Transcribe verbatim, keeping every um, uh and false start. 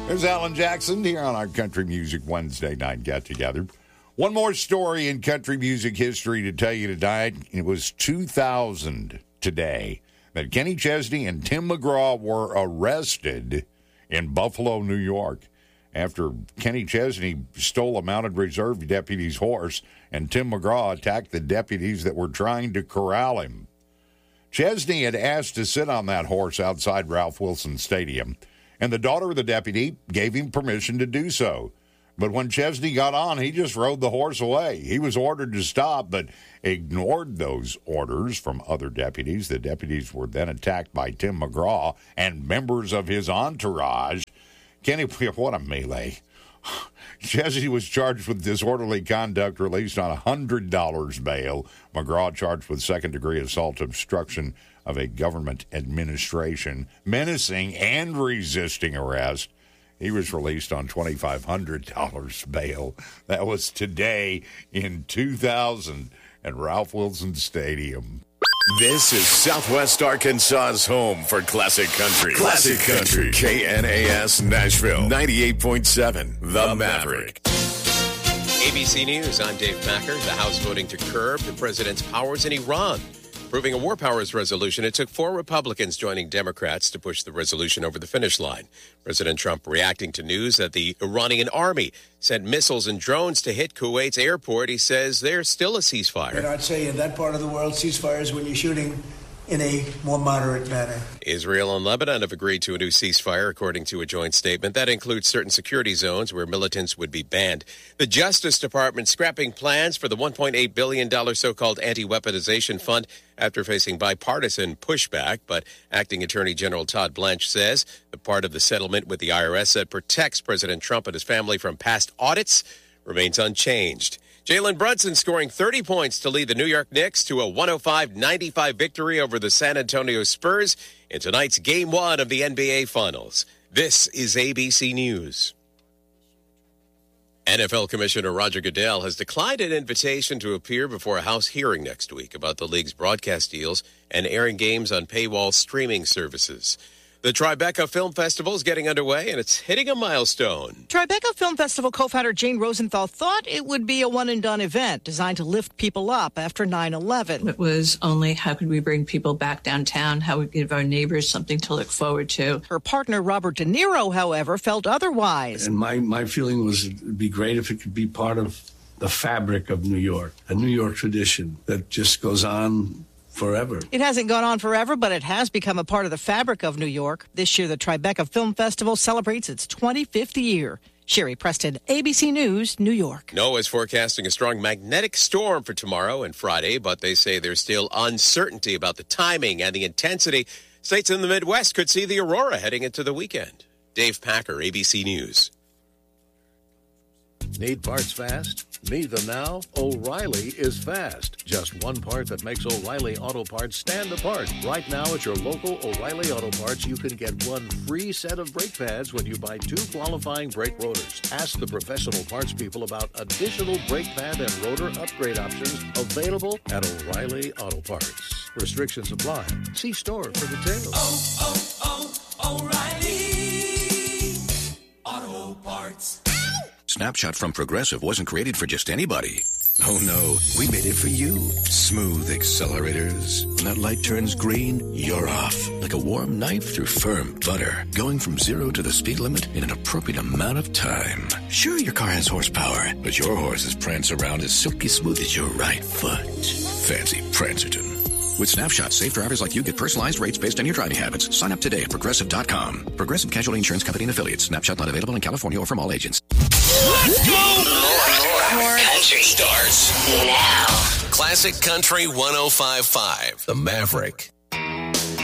There's Alan Jackson here on our Country Music Wednesday night get-together. One more story in country music history to tell you tonight. It was two thousand today that Kenny Chesney and Tim McGraw were arrested in Buffalo, New York, after Kenny Chesney stole a mounted reserve deputy's horse and Tim McGraw attacked the deputies that were trying to corral him. Chesney had asked to sit on that horse outside Ralph Wilson Stadium, and the daughter of the deputy gave him permission to do so. But when Chesney got on, he just rode the horse away. He was ordered to stop, but ignored those orders from other deputies. The deputies were then attacked by Tim McGraw and members of his entourage. Kenny, what a melee. Chesney was charged with disorderly conduct, released on one hundred dollars bail. McGraw charged with second-degree assault, obstruction of a government administration, menacing and resisting arrest. He was released on twenty-five hundred dollars bail. That was today in two thousand at Ralph Wilson Stadium. This is Southwest Arkansas's home for classic country. Classic country. K N A S Nashville. ninety-eight point seven. The Maverick. A B C News, I'm Dave Packer. The House voting to curb the president's powers in Iran. Approving a war powers resolution, it took four Republicans joining Democrats to push the resolution over the finish line. President Trump reacting to news that the Iranian army sent missiles and drones to hit Kuwait's airport. He says there's still a ceasefire. And I'd say in that part of the world, ceasefire is when you're shooting in a more moderate manner. Israel and Lebanon have agreed to a new ceasefire, according to a joint statement. That includes certain security zones where militants would be banned. The Justice Department scrapping plans for the one point eight billion dollars so-called anti-weaponization fund after facing bipartisan pushback. But Acting Attorney General Todd Blanche says the part of the settlement with the I R S that protects President Trump and his family from past audits remains unchanged. Jalen Brunson scoring thirty points to lead the New York Knicks to a one oh five ninety-five victory over the San Antonio Spurs in tonight's Game one of the N B A Finals. This is A B C News. N F L Commissioner Roger Goodell has declined an invitation to appear before a House hearing next week about the league's broadcast deals and airing games on paywall streaming services. The Tribeca Film Festival is getting underway, and it's hitting a milestone. Tribeca Film Festival co-founder Jane Rosenthal thought it would be a one-and-done event designed to lift people up after nine eleven. It was only how could we bring people back downtown, how we give our neighbors something to look forward to. Her partner, Robert De Niro, however, felt otherwise. And my, my feeling was it would be great if it could be part of the fabric of New York, a New York tradition that just goes on forever. It hasn't gone on forever, but it has become a part of the fabric of New York. This year, the Tribeca Film Festival celebrates its twenty-fifth year. Sherry Preston, A B C News, New York. NOAA is forecasting a strong magnetic storm for tomorrow and Friday, but they say there's still uncertainty about the timing and the intensity. States in the Midwest could see the aurora heading into the weekend. Dave Packer, A B C News. Need parts fast? Need them now? O'Reilly is fast. Just one part that makes O'Reilly Auto Parts stand apart. Right now at your local O'Reilly Auto Parts, you can get one free set of brake pads when you buy two qualifying brake rotors. Ask the professional parts people about additional brake pad and rotor upgrade options available at O'Reilly Auto Parts. Restrictions apply. See store for details. Oh, oh, oh, O'Reilly Auto Parts. Snapshot from Progressive wasn't created for just anybody. Oh no, we made it for you. Smooth accelerators. When that light turns green, you're off. Like a warm knife through firm butter. Going from zero to the speed limit in an appropriate amount of time. Sure, your car has horsepower, but your horses prance around as silky smooth as your right foot. Fancy Prancerton. With Snapshot, safe drivers like you get personalized rates based on your driving habits. Sign up today at Progressive dot com. Progressive Casualty Insurance Company and Affiliates. Snapshot not available in California or from all agents. Let's go! More, more country starts now. Classic Country one oh five point five. The Maverick.